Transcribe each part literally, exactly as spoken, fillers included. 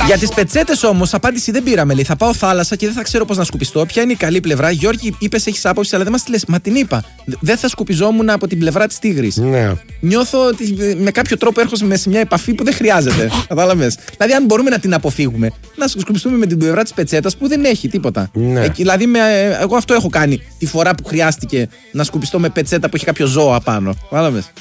Για τις πετσέτες όμως, απάντηση δεν πήραμε. Λέει, θα πάω θάλασσα και δεν θα ξέρω πώς να σκουπιστώ. Ποια είναι η καλή πλευρά? Γιώργη, είπες έχεις άποψη, αλλά δεν μας τη λες. Μα την είπα. Δεν θα σκουπιζόμουν από την πλευρά της τίγρης. Ναι. Νιώθω ότι με κάποιο τρόπο έρχομαι σε μια επαφή που δεν χρειάζεται. Κατάλαβες. Δηλαδή, αν μπορούμε να την αποφύγουμε, να σκουπιστούμε με την πλευρά της πετσέτας που δεν έχει τίποτα. Ναι. Ε, δηλαδή, με, εγώ αυτό έχω κάνει τη φορά που χρειάστηκε να σκουπιστώ με πετσέτα που έχει κάποιο ζώο απάνω. Κατάλαβες.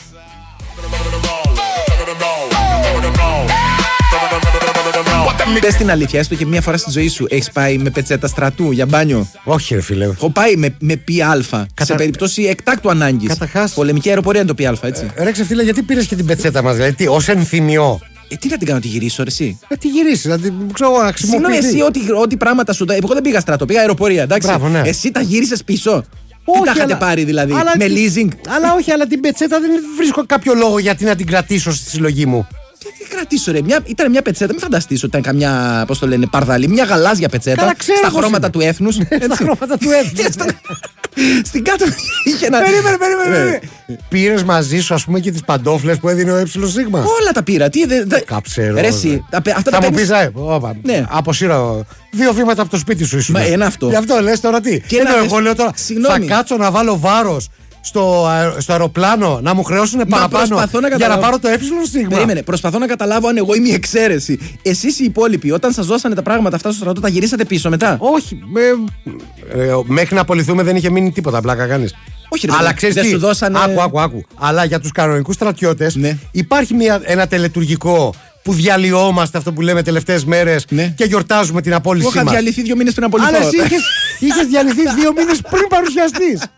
Πες την αλήθεια, έστω και μία φορά στη ζωή σου έχεις πάει με πετσέτα στρατού για μπάνιο? Όχι, ρε φίλε. Έχω πάει με, με πι αλφα Κατα... σε περίπτωση εκτάκτου ανάγκης. Καταρχάς... Πολεμική αεροπορία είναι το πι αλφα, έτσι. Ε, ρέξε φίλε, γιατί πήρες και την πετσέτα μας, δηλαδή, ως ενθυμιό? Ε, τι να την κάνω, τη γυρίσω, ρε, εσύ. Να τη γυρίσει, να την ξέρω να χρησιμοποιήσει. Συγγνώμη, εσύ, ό,τι, ό,τι πράγματα σου. Εγώ δεν πήγα στρατό, πήγα αεροπορία, εντάξει. Μπράβο, ναι. Εσύ τα γύρισες πίσω. Όχι, τι τα είχατε αλλά... πάρει δηλαδή, αλλά... με leasing? Αλλά όχι, αλλά την πετσέτα δεν βρίσκω κάποιο λόγο γιατί να την κρατήσω στη συλλογή μου. Τι κρατήσω, ρε. Μια, ήταν μια πετσέτα, μην φανταστείς ότι ήταν καμιά, πώς το λένε, παρδαλή, μια γαλάζια πετσέτα. Καλά, ξέρω, στα χρώματα είναι. του έθνους. Στα χρώματα του έθνους. Στην κάτω είχε ένα. Περίμενε, περίμενε. Πήρες μαζί σου, ας πούμε, και τις παντόφλες που έδινε ο Ε Σίγμα? Όλα τα πήρα. Τι, δε, δε... Κάψε, ρε, εσύ, τα, αυτά θα τα μου πεις, ε, ναι. αποσύρω δύο βήματα από το σπίτι σου ήσουν. Μα είναι αυτό. Γι' αυτό λες τώρα τι. Και Ενώ να... εγώ λέω τώρα, συγγνώμη. θα κάτσω να βάλω βάρος στο, αε... στο αεροπλάνο να μου χρεώσουν παραπάνω να για να πάρω το Ε Σίγμα. Περίμενε, προσπαθώ να καταλάβω αν εγώ είμαι η εξαίρεση. Εσείς οι υπόλοιποι, όταν σας δώσανε τα πράγματα αυτά στο στρατό, τα γυρίσατε πίσω μετά? Όχι. Με... Ε, μέχρι να απολυθούμε δεν είχε μείνει τίποτα. Πλάκα κάνεις. Όχι, ρε, αλλά ξέρεις δεν τι, σου δώσανε... άκου, άκου, άκου. Αλλά για τους κανονικούς στρατιώτες, ναι, υπάρχει μια, ένα τελετουργικό που διαλυόμαστε, αυτό που λέμε, τελευταίες μέρες, ναι, και γιορτάζουμε την απόλυσή μας. Εγώ είχα διαλυθεί δύο μήνες πριν απολυθώ. Αλλά εσύ είχες, είχες διαλυθεί δύο μήνες πριν παρουσιαστείς.